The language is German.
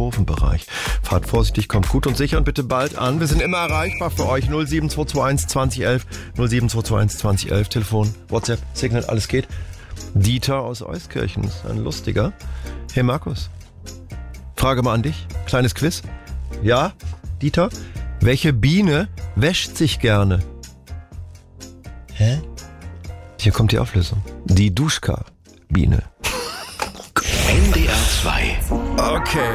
Kurvenbereich. Fahrt vorsichtig, kommt gut und sicher und bitte bald an. Wir sind immer erreichbar für euch. 07221 2011, 07221 2011, Telefon, WhatsApp, Signal, alles geht. Dieter aus Euskirchen ist ein lustiger. Hey Markus, Frage mal an dich. Kleines Quiz. Ja, Dieter? Welche Biene wäscht sich gerne? Hä? Hier kommt die Auflösung. Die Duschka-Biene. NDR 2. Okay.